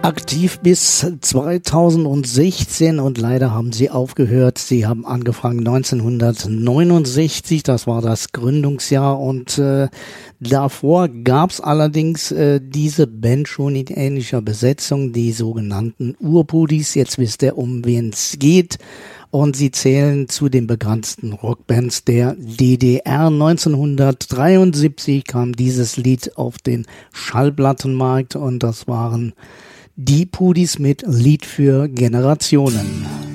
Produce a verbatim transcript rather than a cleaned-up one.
Aktiv bis zweitausendsechzehn und leider haben sie aufgehört. Sie haben angefangen neunzehnhundertneunundsechzig, das war das Gründungsjahr und äh, davor gab's allerdings äh, diese Band schon in ähnlicher Besetzung, die sogenannten Urbudis. Jetzt wisst ihr, um wen es geht. Und sie zählen zu den begrenzten Rockbands der D D R. neunzehnhundertdreiundsiebzig kam dieses Lied auf den Schallplattenmarkt und das waren die Pudis mit Lied für Generationen.